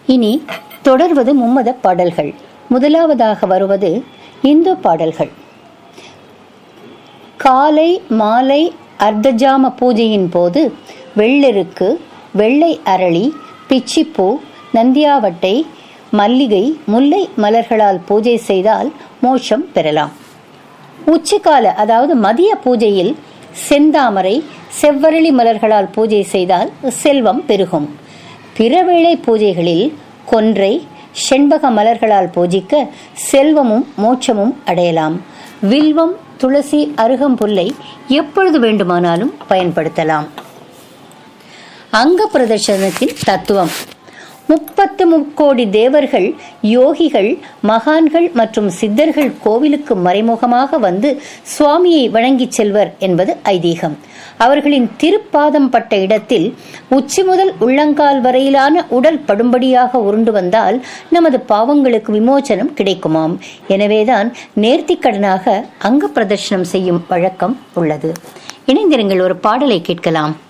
இனி தொடர்வது மும்மத பாடல்கள். முதலாவதாக வருவது இந்து பாடல்கள். காலை மாலை அர்த்தஜாம பூஜையின் போது வெள்ளெருக்கு, வெள்ளை அரளி, பிச்சிப்பூ, நந்தியாவட்டை, மல்லிகை, முல்லை மலர்களால் பூஜை செய்தால் மோட்சம் பெறலாம். உச்சிக்கால அதாவது மதிய பூஜையில் செந்தாமரை, செவ்வரளி மலர்களால் பூஜை செய்தால் செல்வம் பெருகும். பிறவேளை பூஜைகளில் கொன்றை, செண்பக மலர்களால் பூஜிக்க செல்வமும் மோட்சமும் அடையலாம். வில்வம், துளசி, அருகம்புல்லை எப்பொழுது வேண்டுமானாலும் பயன்படுத்தலாம். அங்க பிரதர்சனத்தின் தத்துவம். 33 தேவர்கள், யோகிகள், மகான்கள் மற்றும் சித்தர்கள் கோவிலுக்கு மறைமுகமாக வந்து சுவாமியை வணங்கிச் செல்வர் என்பது ஐதீகம். அவர்களின் திருப்பாதம் பட்ட இடத்தில் உச்சி முதல் உள்ளங்கால் வரையிலான உடல் படும்படியாக உருண்டு வந்தால் நமது பாவங்களுக்கு விமோசனம் கிடைக்குமாம். எனவேதான் நேர்த்திக்கடனாக அங்க பிரதர்சனம் செய்யும் வழக்கம் உள்ளது. இணைந்திருங்கள், ஒரு பாடலை கேட்கலாம்.